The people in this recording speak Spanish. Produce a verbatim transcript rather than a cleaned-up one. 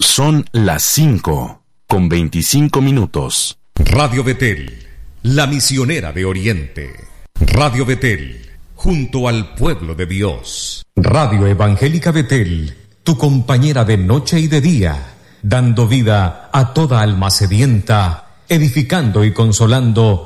Son las cinco con veinticinco minutos. Radio Betel, la misionera de Oriente. Radio Betel, junto al pueblo de Dios. Radio Evangélica Betel, tu compañera de noche y de día, dando vida a toda alma sedienta, edificando y consolando